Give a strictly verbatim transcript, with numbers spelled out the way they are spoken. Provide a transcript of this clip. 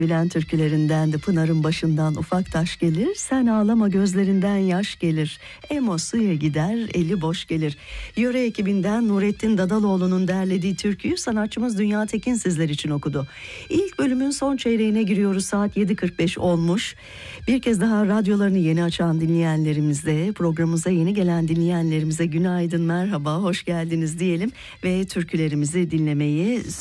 Bülent türkülerinden de Pınar'ın başından ufak taş gelir, sen ağlama gözlerinden yaş gelir, Emo suya gider eli boş gelir. Yöre ekibinden Nurettin Dadaloğlu'nun derlediği türküyü sanatçımız Dünya Tekin sizler için okudu. İlk bölümün son çeyreğine giriyoruz, saat yedi kırk beş olmuş. Bir kez daha radyolarını yeni açan dinleyenlerimize, programımıza yeni gelen dinleyenlerimize günaydın, merhaba, hoş geldiniz diyelim ve türkülerimizi dinlemeyi